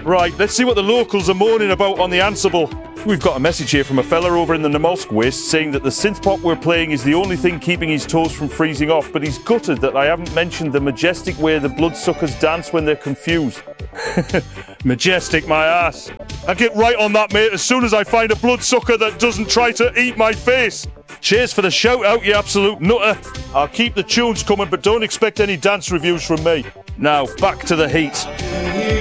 Right, let's see what the locals are moaning about on the Ansible. We've got a message here from a fella over in the Namalsk Waste saying that the synth pop we're playing is the only thing keeping his toes from freezing off, but he's gutted that I haven't mentioned the majestic way the bloodsuckers dance when they're confused. Majestic, my ass. I'll get right on that, mate, as soon as I find a bloodsucker that doesn't try to eat my face. Cheers for the shout out, you absolute nutter. I'll keep the tunes coming, but don't expect any dance reviews from me. Now, back to the heat.